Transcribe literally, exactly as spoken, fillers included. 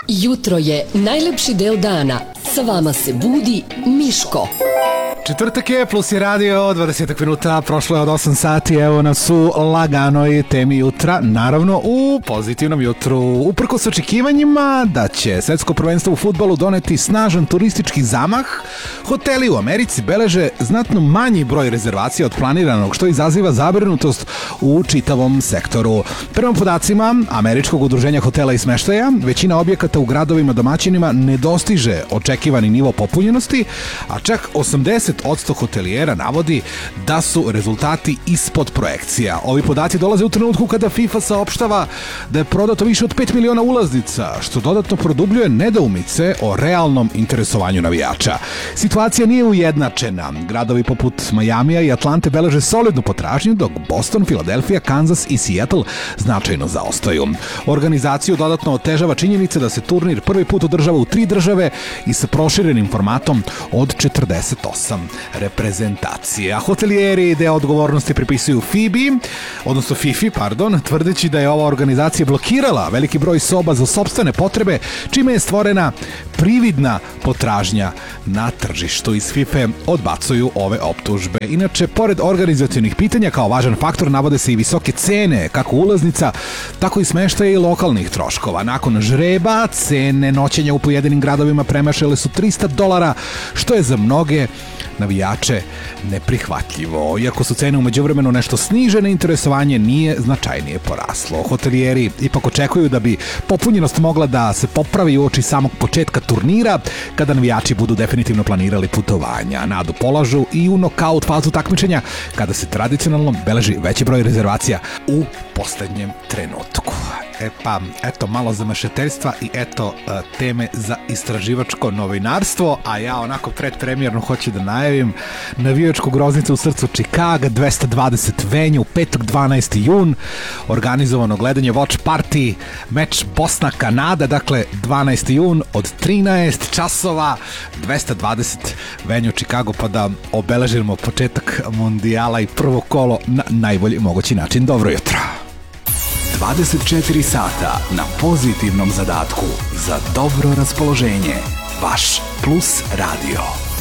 Jutro je najlepši del dana. Sa vama se budi Miško. Četvrtak je, plus je radio, dvadeset minuta, prošlo je od osam sati, evo nas u laganoj temi jutra, naravno u pozitivnom jutru. Uprkos očekivanjima da će svetsko prvenstvo u fudbalu doneti snažan turistički zamah, hoteli u Americi beleže znatno manji broj rezervacija od planiranog, što izaziva zabrinutost u čitavom sektoru. Prema podacima Američkog udruženja hotela i smeštaja, većina objekata u gradovima domaćinima ne dostiže očekivani nivo popunjenosti, a čak osamdeset odsto hotelijera navodi da su rezultati ispod projekcija. Ovi podaci dolaze u trenutku kada FIFA saopštava da je prodato više od pet miliona ulaznica, što dodatno produbljuje nedoumice o realnom interesovanju navijača. Situacija nije ujednačena. Gradovi poput Majamija i Atlante beleže solidnu potražnju, dok Boston, Filadelfija, Kansas i Seattle značajno zaostaju. Organizaciju dodatno otežava činjenica da se turnir prvi put održava u tri države i sa proširenim formatom od četrdeset osam reprezentacije. A hotelijeri deo odgovornosti pripisuju FIBI, odnosno FIFA, pardon, tvrdeći da je ova organizacija blokirala veliki broj soba za sopstvene potrebe, čime je stvorena prividna potražnja na tržištu. Iz FIFA odbacuju ove optužbe. Inače, pored organizacionih pitanja, kao važan faktor navode se i visoke cene, kako ulaznica, tako i smeštaja i lokalnih troškova. Nakon žreba, cene noćenja u pojedinim gradovima premašile su trista dolara, što je za mnoge navijače neprihvatljivo. Iako su cene umeđu vremenu nešto snižene, interesovanje nije značajnije poraslo. Hotelijeri ipak očekuju da bi popunjenost mogla da se popravi uoči samog početka turnira, kada navijači budu definitivno planirali putovanja. Nadu polažu i u nokaut fazu takmičenja, kada se tradicionalno beleži veći broj rezervacija u poslednjem trenutku. E pa, eto malo zamešateljstva i eto uh, teme za istraživačko novinarstvo, a ja onako predpremjerno hoću da najavim navijačku groznicu u srcu Čikaga, dvesta dvadeset venue, u petak dvanaesti jun, organizovano gledanje watch party, meč Bosna-Kanada, dakle dvanaesti jun od trinaest časova, dvesta dvadeset venue Čikago, pa da obeležimo početak mundijala i prvo kolo na najbolji mogući način. Dobro jutro! dvadeset četiri sata na pozitivnom zadatku za dobro raspoloženje. Vaš Plus Radio.